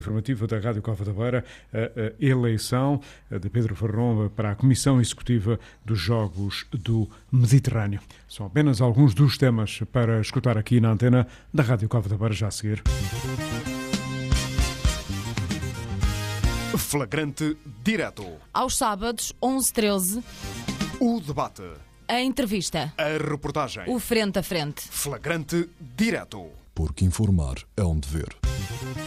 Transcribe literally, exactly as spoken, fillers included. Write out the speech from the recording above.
Informativa da Rádio Cova da Beira, a eleição de Pedro Farromba para a Comissão Executiva dos Jogos do Mediterrâneo. São apenas alguns dos temas para escutar aqui na antena da Rádio Cova da Beira, já a seguir. Flagrante Direto. Aos sábados, onze e treze. O debate. A entrevista. A reportagem. O frente a frente. Flagrante Direto. Porque informar é um dever.